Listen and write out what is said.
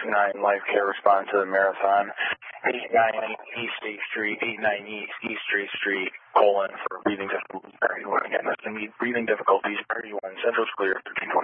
Life Care respond to the marathon. 898 East State Street, 898 East State Street, colon for breathing difficulties, party one. Again, that's going to be breathing difficulties, party one. Central's clear, 1320.